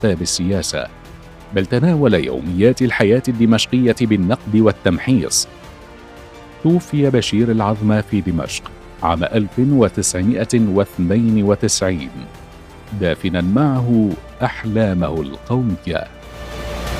بالسياسة، بل تناول يوميات الحياة الدمشقية بالنقد والتمحيص. توفي بشير العظمى في دمشق عام 1992 دافنا معه أحلامه القومية.